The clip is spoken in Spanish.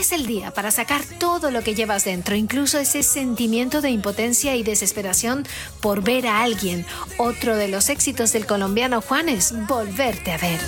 es el día para sacar todo lo que llevas dentro, incluso ese sentimiento de impotencia y desesperación por ver a alguien. Otro de los éxitos del colombiano Juanes, Volverte a ver.